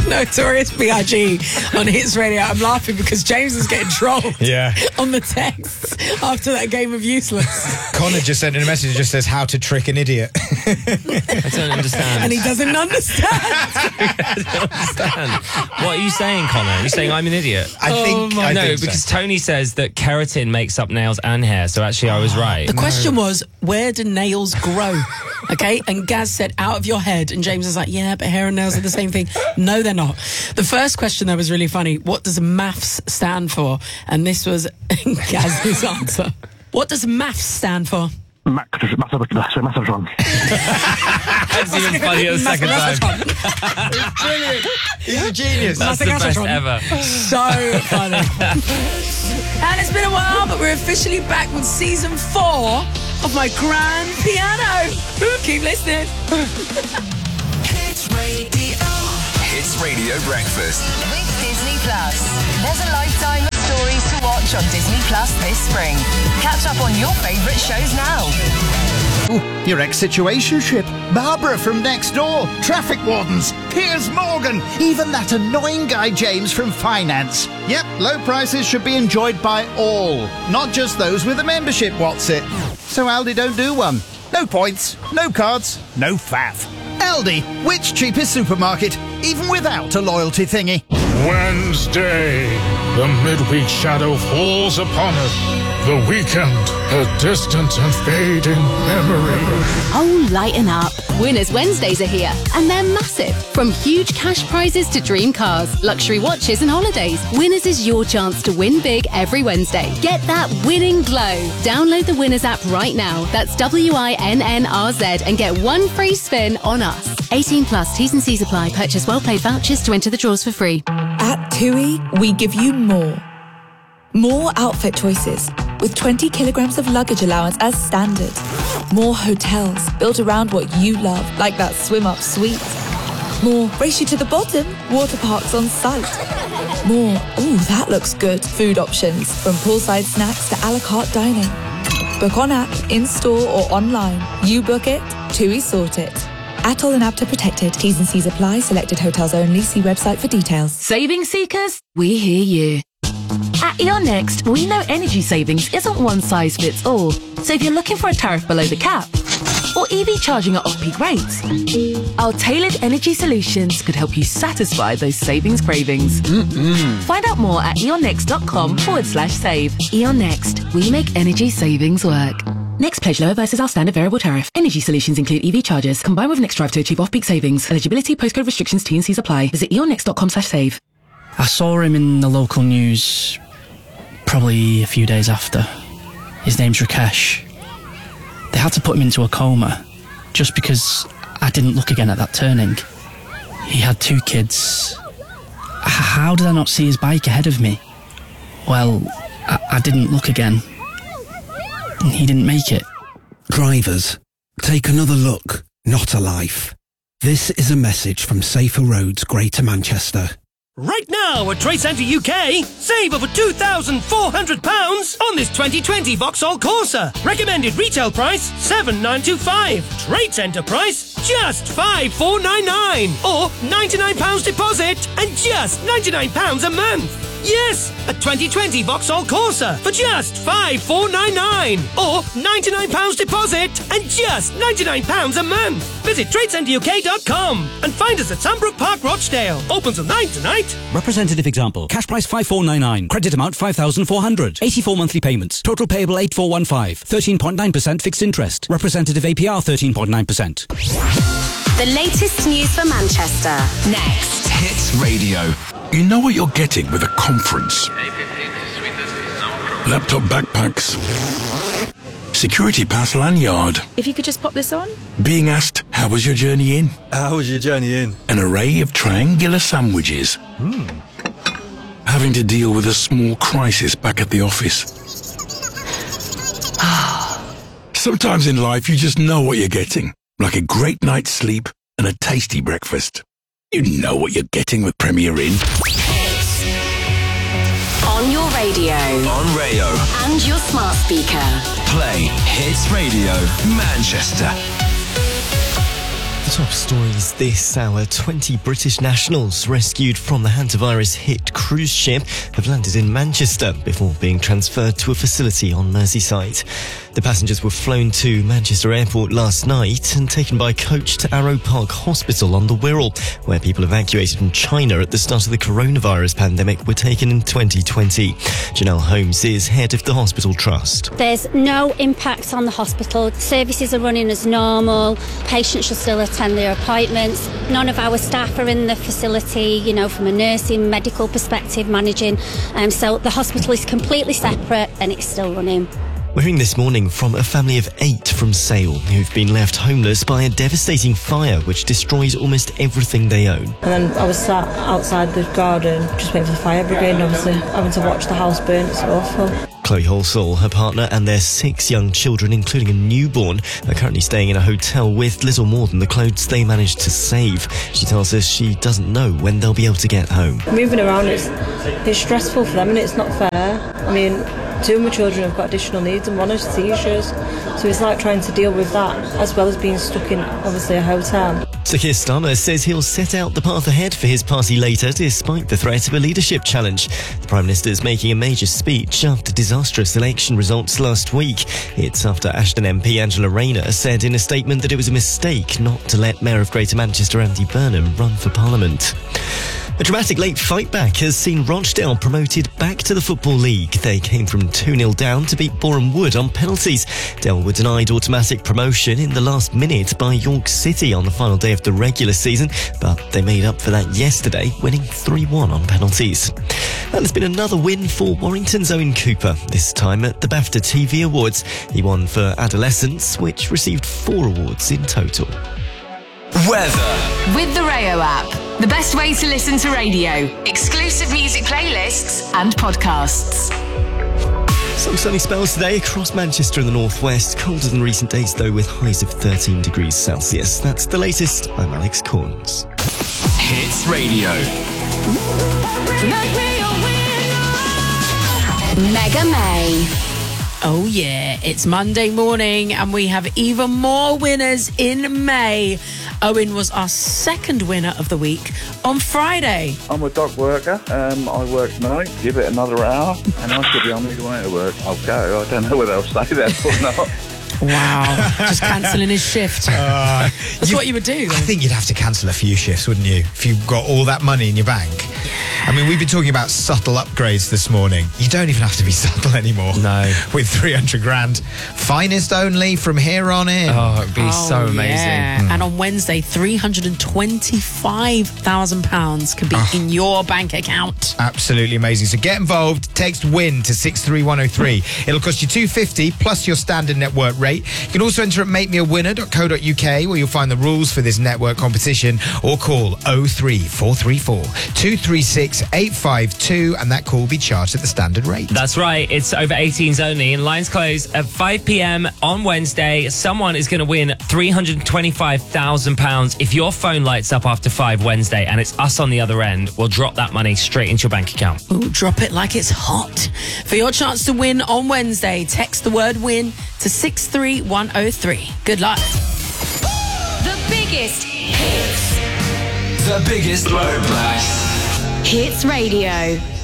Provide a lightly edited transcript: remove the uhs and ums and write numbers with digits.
Notorious B.I.G. on Hits Radio. I'm laughing because James is getting trolled on the text after that game of Useless. Connor just sent in a message that just says, how to trick an idiot. I don't understand. And he doesn't understand. I don't understand. What are you saying, Connor? Are you saying I'm an idiot? I think because Tony says that keratin makes up nails and hair, so actually I was right. The question was, where do nails grow? Okay, and Gaz said, out of your head. And James was like, yeah, but hair and nails are the same thing. No, they're not. The first question, though, was really funny. What does MAFS stand for? And this was Gaz's answer. What does MAFS stand for? Massatron. That's even funnier the second time. It's brilliant. He's a genius. That's the best ever. So funny. And it's been a while, but we're officially back with season 4 of my grand piano. Keep listening. Hits Radio. Hits Radio Breakfast. With Disney Plus. There's a lifetime of stories to watch on Disney Plus this spring. Catch up on your favourite shows now. Ooh, your ex-situationship. Barbara from next door. Traffic wardens. Piers Morgan. Even that annoying guy James from finance. Yep, low prices should be enjoyed by all. Not just those with a membership, what's it? So Aldi don't do one. No points, no cards, no faff. Aldi, which cheapest supermarket, even without a loyalty thingy? Wednesday, the midweek shadow falls upon us. The weekend, a distant and fading memory. Oh, lighten up. Winners Wednesdays are here, and they're massive. From huge cash prizes to dream cars, luxury watches and holidays, Winners is your chance to win big every Wednesday. Get that winning glow. Download the Winners app right now. That's WINNRZ and get one free spin on us. 18 plus, T's and C's apply. Purchase well-played vouchers to enter the draws for free. At TUI, we give you more. More outfit choices, with 20 kilograms of luggage allowance as standard. More hotels built around what you love, like that swim-up suite. More race you to the bottom, water parks on site. More, ooh, that looks good, food options, from poolside snacks to a la carte dining. Book on app, in-store or online. You book it, TUI sort it. ATOL and APTA protected. T's and C's apply. Selected hotels only. See website for details. Saving seekers, we hear you. At E.ON Next, we know energy savings isn't one size fits all. So if you're looking for a tariff below the cap, or EV charging at off-peak rates, our tailored energy solutions could help you satisfy those savings cravings. Find out more at eonnext.com/save. E.ON Next, we make energy savings work. Next pledge lower versus our standard variable tariff. Energy solutions include EV chargers, combined with Next Drive to achieve off-peak savings. Eligibility, postcode restrictions, T&Cs apply. Visit eonnext.com/save. I saw him in the local news probably a few days after. His name's Rakesh. They had to put him into a coma just because I didn't look again at that turning. He had 2 kids. How did I not see his bike ahead of me? Well, I didn't look again. He didn't make it. Drivers, take another look, not a life. This is a message from Safer Roads, Greater Manchester. Right now at Trade Centre UK, save over £2,400 on this 2020 Vauxhall Corsa. Recommended retail price $7,925. Trade Centre price just $5,499. Or £99 deposit and just £99 a month. Yes, a 2020 Vauxhall Corsa for just $5,499. Or £99 deposit and just £99 a month. Visit TradeCenterUK.com and find us at Sandbrook Park, Rochdale. Open till 9 tonight. Representative example. Cash price $5,499. Credit amount $5,400. 84 monthly payments. Total payable $8,415. 13.9% fixed interest. Representative APR 13.9%. The latest news for Manchester. Next. Hits Radio. You know what you're getting with a conference. Laptop backpacks. Security pass lanyard. If you could just pop this on. Being asked, how was your journey in? How was your journey in? An array of triangular sandwiches. Having to deal with a small crisis back at the office. Sometimes in life you just know what you're getting. Like a great night's sleep and a tasty breakfast. You know what you're getting with Premier Inn. On your radio. On Rayo. And your smart speaker. Play Hits Radio Manchester. The top stories this hour. 20 British nationals rescued from the hantavirus-hit cruise ship have landed in Manchester before being transferred to a facility on Merseyside. The passengers were flown to Manchester Airport last night and taken by coach to Arrow Park Hospital on the Wirral, where people evacuated from China at the start of the coronavirus pandemic were taken in 2020. Janelle Holmes is head of the hospital trust. There's no impact on the hospital. Services are running as normal. Patients should still attend their appointments. None of our staff are in the facility, from a nursing, medical perspective, managing. So the hospital is completely separate and it's still running. We're hearing this morning from a family of 8 from Sale who've been left homeless by a devastating fire which destroys almost everything they own. And then I was sat outside the garden just waiting for the fire brigade and obviously having to watch the house burn. It's awful. Chloe Halsall, her partner and their 6 young children, including a newborn, are currently staying in a hotel with little more than the clothes they managed to save. She tells us she doesn't know when they'll be able to get home. Moving around, it's stressful for them and it's not fair. I mean, 2 of my children have got additional needs and 1 has seizures. So it's like trying to deal with that as well as being stuck in, obviously, a hotel. Sir Keir Starmer says he'll set out the path ahead for his party later, despite the threat of a leadership challenge. The Prime Minister's making a major speech after disastrous election results last week. It's after Ashton MP Angela Rayner said in a statement that it was a mistake not to let Mayor of Greater Manchester Andy Burnham run for Parliament. A dramatic late fight back has seen Rochdale promoted back to the Football League. They came from 2-0 down to beat Boreham Wood on penalties. Dale were denied automatic promotion in the last minute by York City on the final day of the regular season, but they made up for that yesterday, winning 3-1 on penalties. And there's been another win for Warrington's Owen Cooper, this time at the BAFTA TV Awards. He won for Adolescence, which received 4 awards in total. Weather. With the Rayo app, the best way to listen to radio, exclusive music playlists and podcasts. Some sunny spells today across Manchester and the northwest. Colder than recent days, though, with highs of 13 degrees Celsius. That's the latest. I'm Alex Corns. Hits Radio. Mega May. Oh yeah, it's Monday morning and we have even more winners in May. Owen was our second winner of the week on Friday. I'm a dog worker. I work night, give it another hour, and I should be on my way to work. I'll go. I don't know whether I'll stay there or not. Wow, just cancelling his shift. That's what you would do, though. I think you'd have to cancel a few shifts, wouldn't you? If you've got all that money in your bank. I mean, we've been talking about subtle upgrades this morning. You don't even have to be subtle anymore. No. With 300 grand. Finest only from here on in. Oh, it'd be so amazing. Yeah. And on Wednesday, £325,000 could be in your bank account. Absolutely amazing. So get involved. Text WIN to 63103. It'll cost you $2.50 plus your standard network rate. You can also enter at makemeawinner.co.uk where you'll find the rules for this network competition, or call 03434 236 852 and that call will be charged at the standard rate. That's right. It's over 18s only, and lines close at 5 p.m. on Wednesday. Someone is going to win £325,000 if your phone lights up after 5 Wednesday, and it's us on the other end. We'll drop that money straight into your bank account. Ooh, drop it like it's hot. For your chance to win on Wednesday, text the word WIN to 63103. Good luck. The biggest hits. The biggest roadblocks. Hits Radio.